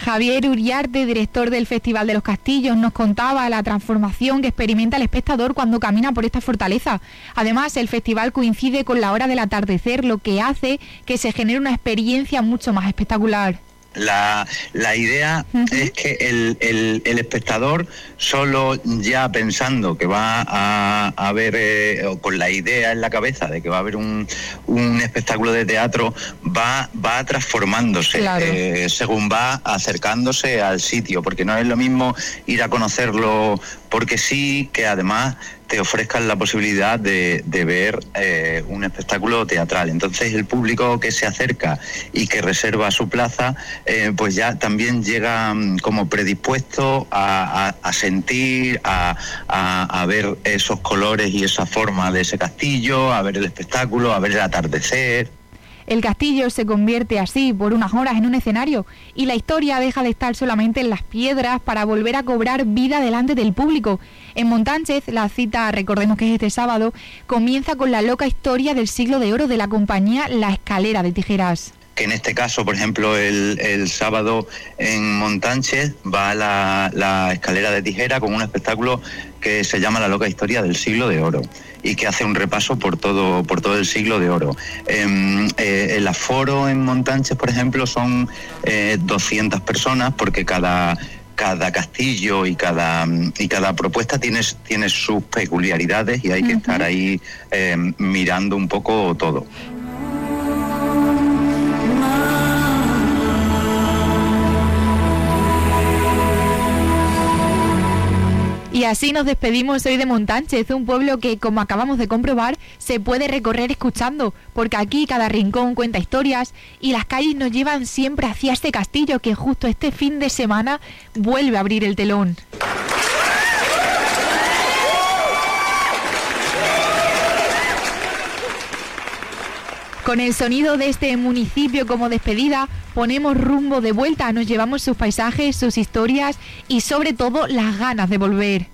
Javier Uriarte, director del Festival de los Castillos, nos contaba la transformación que experimenta el espectador cuando camina por esta fortaleza. Además, el festival coincide con la hora del atardecer, lo que hace que se genere una experiencia mucho más espectacular. La idea es que el espectador, solo ya pensando que va a ver, o con la idea en la cabeza de que va a haber un espectáculo de teatro, va transformándose, claro, según va acercándose al sitio, porque no es lo mismo ir a conocerlo porque sí, que además te ofrezcan la posibilidad de ver un espectáculo teatral. Entonces el público que se acerca y que reserva su plaza, pues ya también llega como predispuesto a sentir, a ver esos colores y esa forma de ese castillo, a ver el espectáculo, a ver el atardecer. El castillo se convierte así por unas horas en un escenario y la historia deja de estar solamente en las piedras para volver a cobrar vida delante del público. En Montánchez, la cita, recordemos que es este sábado, comienza con la loca historia del siglo de oro de la compañía La Escalera de Tijeras. Que en este caso, por ejemplo, el sábado en Montánchez va la Escalera de Tijera con un espectáculo que se llama La loca historia del siglo de oro y que hace un repaso por todo el siglo de oro. El aforo en Montánchez, por ejemplo, son 200 personas, porque cada castillo y cada propuesta tiene sus peculiaridades y hay que estar ahí mirando un poco todo. Y así nos despedimos hoy de Montánchez, un pueblo que, como acabamos de comprobar, se puede recorrer escuchando, porque aquí cada rincón cuenta historias y las calles nos llevan siempre hacia este castillo que justo este fin de semana vuelve a abrir el telón. Con el sonido de este municipio como despedida, ponemos rumbo de vuelta, nos llevamos sus paisajes, sus historias y sobre todo las ganas de volver.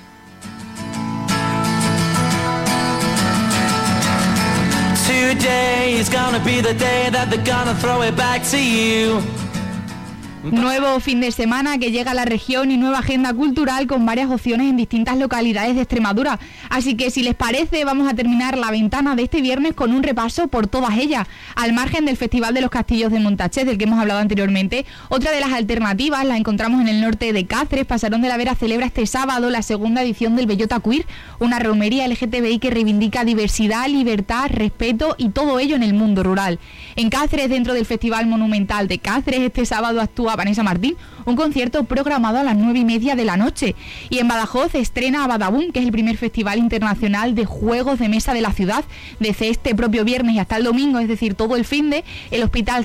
Today is gonna be the day that they're gonna throw it back to you. Nuevo fin de semana que llega a la región y nueva agenda cultural con varias opciones en distintas localidades de Extremadura. Así que si les parece, vamos a terminar la ventana de este viernes con un repaso por todas ellas. Al margen del Festival de los Castillos de Montánchez, del que hemos hablado anteriormente, otra de las alternativas la encontramos en el norte de Cáceres. Pasarón de la Vera celebra este sábado la segunda edición del Bellota Queer, una romería LGTBI que reivindica diversidad, libertad, respeto y todo ello en el mundo rural. En Cáceres, dentro del Festival Monumental de Cáceres, este sábado actúa Vanessa Martín, un concierto programado a las 9:30 de la noche. Y en Badajoz estrena Badabun, que es el primer festival internacional de juegos de mesa de la ciudad. Desde este propio viernes y hasta el domingo, es decir, todo el finde, el Hospital